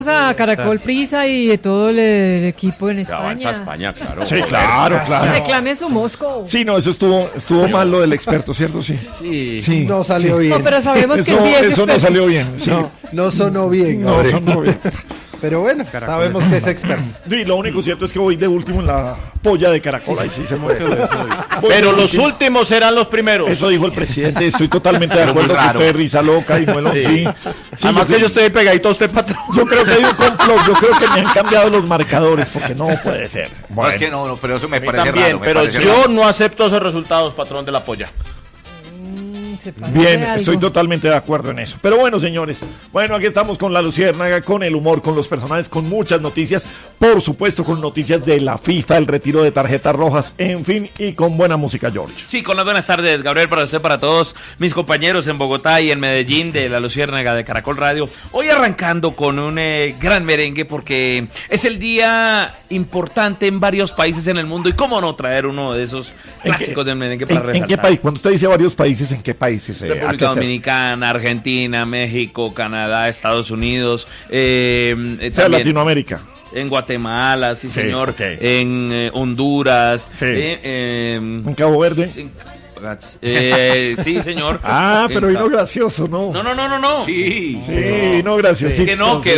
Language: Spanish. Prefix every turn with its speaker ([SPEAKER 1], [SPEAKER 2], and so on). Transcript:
[SPEAKER 1] A Caracol Prisa y de todo el equipo en
[SPEAKER 2] Ya avanza
[SPEAKER 1] España.
[SPEAKER 2] España, claro.
[SPEAKER 3] Sí, claro.
[SPEAKER 1] Reclame su Moscú.
[SPEAKER 3] Sí, no, eso estuvo mal lo del experto, ¿cierto? Sí.
[SPEAKER 2] Sí.
[SPEAKER 4] No salió bien.
[SPEAKER 1] No, pero sabemos que
[SPEAKER 3] Eso,
[SPEAKER 1] sí es
[SPEAKER 3] eso no
[SPEAKER 1] experto.
[SPEAKER 3] salió bien. Sí.
[SPEAKER 4] No sonó bien.
[SPEAKER 3] No,
[SPEAKER 4] hombre.
[SPEAKER 3] eso no bien.
[SPEAKER 4] Pero bueno, sabemos que es experto.
[SPEAKER 3] Sí, lo único cierto es que voy de último en la polla de Caracol. Ahí sí se mueve.
[SPEAKER 2] Pero los últimos serán los primeros.
[SPEAKER 3] Eso dijo el presidente. Estoy totalmente de
[SPEAKER 2] Pero muy
[SPEAKER 3] acuerdo que
[SPEAKER 2] raro.
[SPEAKER 3] usted risa loca y no sí. Sí,
[SPEAKER 2] Además que yo estoy pegadito a usted, patrón.
[SPEAKER 3] yo creo que hay un complot. Yo creo que me han cambiado los marcadores porque no puede ser.
[SPEAKER 5] No, es que no, pero eso me parece
[SPEAKER 2] También,
[SPEAKER 5] raro. me
[SPEAKER 2] pero
[SPEAKER 5] parece
[SPEAKER 2] yo
[SPEAKER 5] raro.
[SPEAKER 2] no acepto esos resultados, patrón de la polla.
[SPEAKER 1] Se parece
[SPEAKER 3] Bien,
[SPEAKER 1] algo.
[SPEAKER 3] estoy totalmente de acuerdo en eso. Pero bueno, señores, bueno, aquí estamos con la Luciérnaga, con el humor, con los personajes, con muchas noticias, por supuesto con noticias de la FIFA, el retiro de tarjetas rojas, en fin, y con buena música, George.
[SPEAKER 6] Sí, con las buenas tardes, Gabriel, para usted, para todos mis compañeros en Bogotá y en Medellín de la Luciérnaga de Caracol Radio. Hoy arrancando con un gran merengue porque es el día importante en varios países en el mundo y cómo no traer uno de esos clásicos del merengue para
[SPEAKER 3] ¿En
[SPEAKER 6] resaltar.
[SPEAKER 3] qué país? Cuando usted dice varios países, ¿en qué países? ¿A
[SPEAKER 6] República
[SPEAKER 3] qué se-
[SPEAKER 6] Dominicana, Argentina, México, Canadá, Estados Unidos,
[SPEAKER 3] O sea,
[SPEAKER 6] también
[SPEAKER 3] Latinoamérica.
[SPEAKER 6] en Guatemala, sí,
[SPEAKER 3] Sí,
[SPEAKER 6] señor,
[SPEAKER 3] ok.
[SPEAKER 6] en Honduras,
[SPEAKER 3] Sí. En Cabo Verde.
[SPEAKER 6] Sí, señor.
[SPEAKER 3] Ah, pero
[SPEAKER 6] En
[SPEAKER 3] vino gracioso, ¿no?
[SPEAKER 6] No.
[SPEAKER 5] Sí.
[SPEAKER 3] Sí, vino gracioso.
[SPEAKER 6] Que no, que